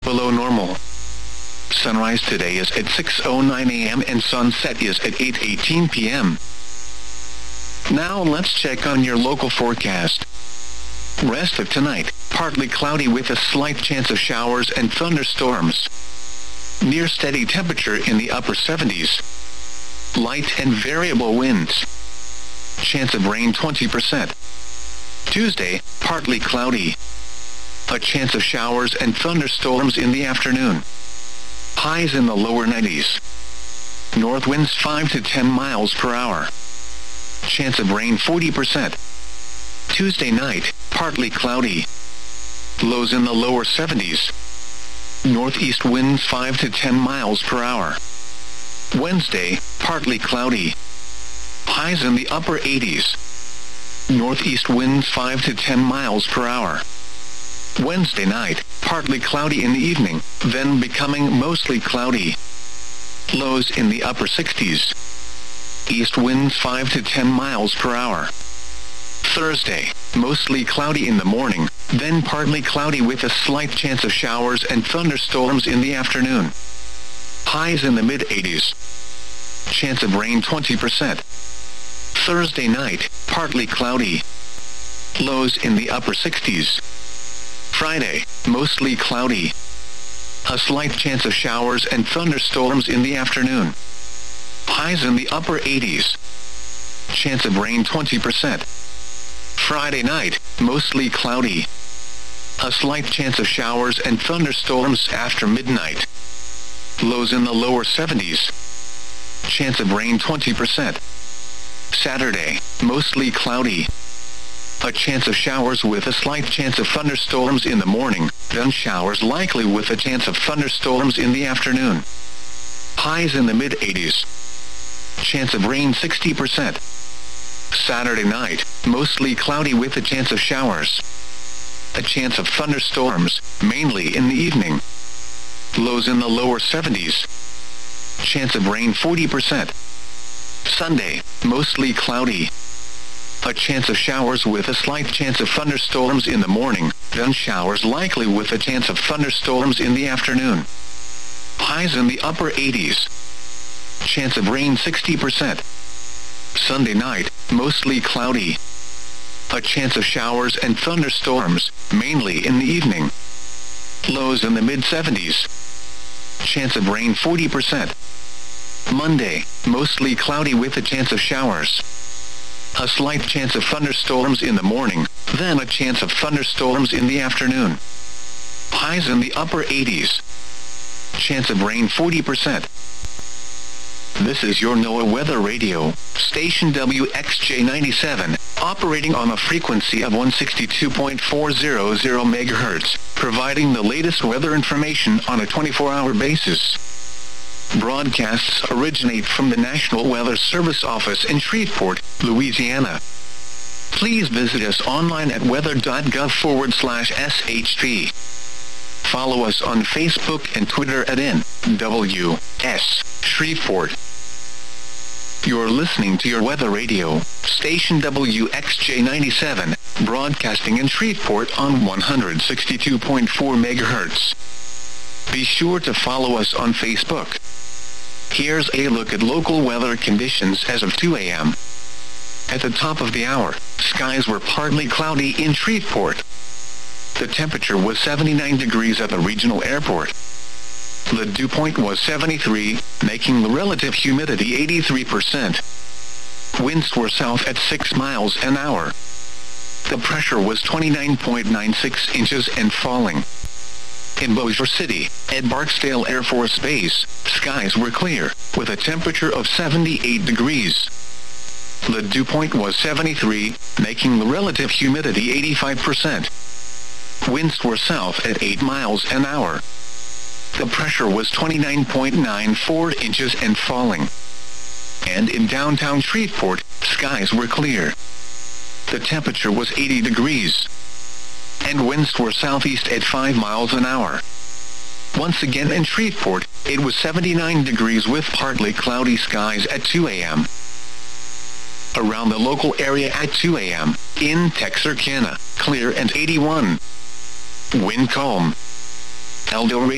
below normal. Sunrise today is at 6:09 a.m. and sunset is at 8:18 p.m. Now let's check on your local forecast. Rest of tonight, partly cloudy with a slight chance of showers and thunderstorms. Near steady temperature in the upper 70s. Light and variable winds. Chance of rain 20%. Tuesday, partly cloudy. A chance of showers and thunderstorms in the afternoon. Highs in the lower 90s. North winds 5 to 10 miles per hour. Chance of rain 40%. Tuesday night, partly cloudy. Lows in the lower 70s. Northeast winds 5 to 10 miles per hour. Wednesday, partly cloudy. Highs in the upper 80s. Northeast winds 5 to 10 miles per hour. Wednesday night, partly cloudy in the evening, then becoming mostly cloudy. Lows in the upper 60s. East winds 5 to 10 miles per hour. Thursday, mostly cloudy in the morning, then partly cloudy with a slight chance of showers and thunderstorms in the afternoon. Highs in the mid-80s. Chance of rain 20%. Thursday night, partly cloudy. Lows in the upper 60s. Friday, mostly cloudy. A slight chance of showers and thunderstorms in the afternoon. Highs in the upper 80s. Chance of rain 20%. Friday night, mostly cloudy. A slight chance of showers and thunderstorms after midnight. Lows in the lower 70s. Chance of rain 20%. Saturday, mostly cloudy. A chance of showers with a slight chance of thunderstorms in the morning, then showers likely with a chance of thunderstorms in the afternoon. Highs in the mid-80s. Chance of rain 60%. Saturday night, mostly cloudy with a chance of showers. A chance of thunderstorms, mainly in the evening. Lows in the lower 70s. Chance of rain 40%. Sunday, mostly cloudy. A chance of showers with a slight chance of thunderstorms in the morning, then showers likely with a chance of thunderstorms in the afternoon. Highs in the upper 80s. Chance of rain 60%. Sunday night, mostly cloudy. A chance of showers and thunderstorms, mainly in the evening. Lows in the mid-70s. Chance of rain 40%. Monday, mostly cloudy with a chance of showers. A slight chance of thunderstorms in the morning, then a chance of thunderstorms in the afternoon. Highs in the upper 80s. Chance of rain 40%. This is your NOAA Weather Radio, station WXJ97, operating on a frequency of 162.400 MHz, providing the latest weather information on a 24-hour basis. Broadcasts originate from the National Weather Service office in Shreveport, Louisiana. Please visit us online at weather.gov/SHP. Follow us on Facebook and Twitter at NWS Shreveport. You're listening to your Weather Radio, station WXJ97, broadcasting in Shreveport on 162.4 MHz. Be sure to follow us on Facebook. Here's a look at local weather conditions as of 2 a.m. At the top of the hour, skies were partly cloudy in Shreveport. The temperature was 79 degrees at the regional airport. The dew point was 73, making the relative humidity 83%. Winds were south at 6 miles an hour. The pressure was 29.96 inches and falling. In Bossier City, at Barksdale Air Force Base, skies were clear, with a temperature of 78 degrees. The dew point was 73, making the relative humidity 85%. Winds were south at 8 miles an hour. The pressure was 29.94 inches and falling. And in downtown Shreveport, skies were clear. The temperature was 80 degrees. And winds were southeast at 5 miles an hour. Once again in Shreveport, it was 79 degrees with partly cloudy skies at 2 a.m. Around the local area at 2 a.m., in Texarkana, clear and 81. Wind calm. Eldo